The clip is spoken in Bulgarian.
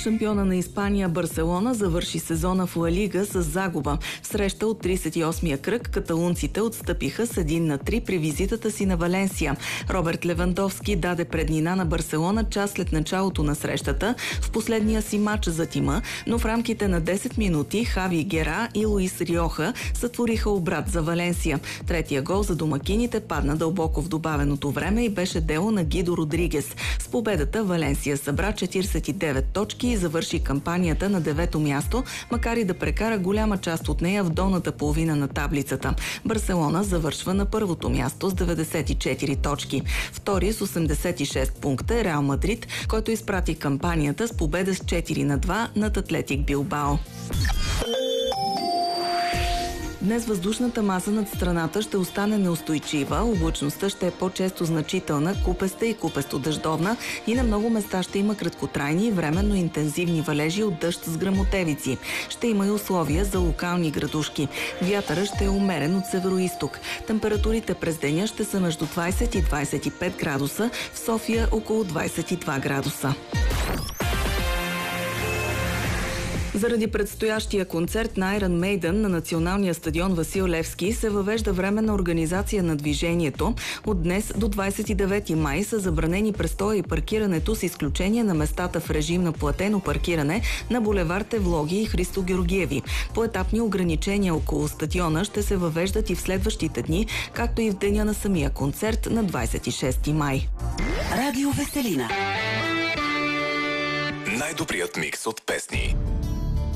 Шампиона на Испания Барселона завърши сезона в Ла Лига с загуба. В среща от 38-я кръг каталунците отстъпиха с 1-3 при визитата си на Валенсия. Роберт Левандовски даде преднина на Барселона час след началото на срещата в последния си матч за тима, но в рамките на 10 минути Хави Гера и Луис Риоха сътвориха обрат за Валенсия. Третия гол за домакините падна дълбоко в добавеното време и беше дело на Гидо Родригес. С победата Валенсия събра 49 точки и завърши кампанията на 9-то място, макар и да прекара голяма част от нея в долната половина на таблицата. Барселона завършва на първото място с 94 точки. Втори с 86 пункта е Реал Мадрид, който изпрати кампанията с победа с 4-2 над Атлетик Билбао. Днес въздушната маса над страната ще остане неустойчива, облачността ще е по-често значителна, купеста и купесто-дъждовна и на много места ще има краткотрайни и временно интензивни валежи от дъжд с гръмотевици. Ще има и условия за локални градушки. Вятърът ще е умерен от североизток. Температурите през деня ще са между 20 и 25 градуса, в София около 22 градуса. Заради предстоящия концерт на Iron Maiden на националния стадион Васил Левски се въвежда временна организация на движението. От днес до 29 май са забранени престоя и паркирането с изключение на местата в режим на платено паркиране на булевард Евлоги и Христо Георгиеви. Поетапни ограничения около стадиона ще се въвеждат и в следващите дни, както и в деня на самия концерт на 26 май. Радио Веселина. Най-добрият микс от песни.